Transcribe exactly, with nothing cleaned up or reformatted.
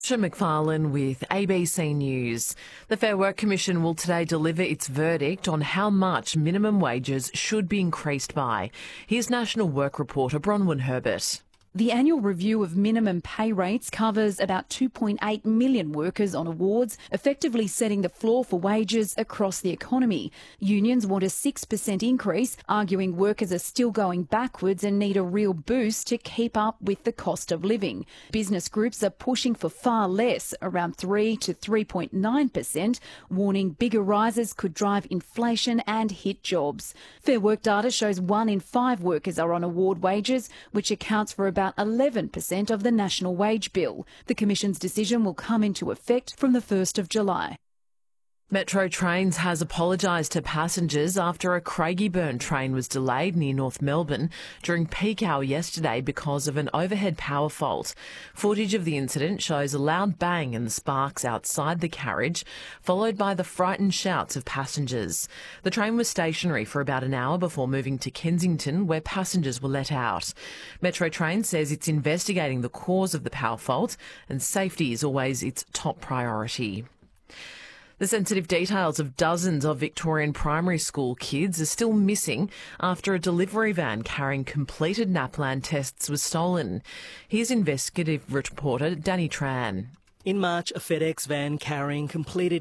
Sean McFarlane with A B C News. The Fair Work Commission will today deliver its verdict on how much minimum wages should be increased by. Here's National Work reporter Bronwyn Herbert. The annual review of minimum pay rates covers about two point eight million workers on awards, effectively setting the floor for wages across the economy. Unions want a six percent increase, arguing workers are still going backwards and need a real boost to keep up with the cost of living. Business groups are pushing for far less, around three to three point nine percent, warning bigger rises could drive inflation and hit jobs. Fair Work data shows one in five workers are on award wages, which accounts for about about eleven percent of the national wage bill. The Commission's decision will come into effect from the first of July. Metro Trains has apologised to passengers after a Craigieburn train was delayed near North Melbourne during peak hour yesterday because of an overhead power fault. Footage of the incident shows a loud bang and the sparks outside the carriage, followed by the frightened shouts of passengers. The train was stationary for about an hour before moving to Kensington, where passengers were let out. Metro Trains says it's investigating the cause of the power fault and safety is always its top priority. The sensitive details of dozens of Victorian primary school kids are still missing after a delivery van carrying completed NAPLAN tests was stolen. Here's investigative reporter Danny Tran. In March, a FedEx van carrying completed